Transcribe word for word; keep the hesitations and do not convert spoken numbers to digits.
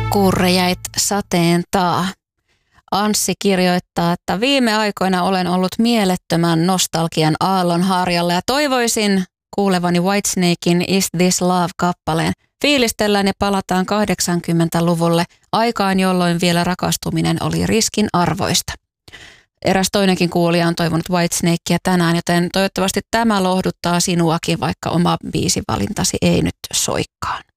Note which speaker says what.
Speaker 1: Kuurrejäit sateen taa. Anssi kirjoittaa, että viime aikoina olen ollut mielettömän nostalgian aallonharjalla ja toivoisin kuulevani Whitesnakein Is This Love-kappaleen. Fiilistellään ja palataan kahdeksankymmentäluvulle, aikaan jolloin vielä rakastuminen oli riskin arvoista. Eräs toinenkin kuulija on toivonut Whitesnakea tänään, joten toivottavasti tämä lohduttaa sinuakin, vaikka oma biisivalintasi ei nyt soikkaan.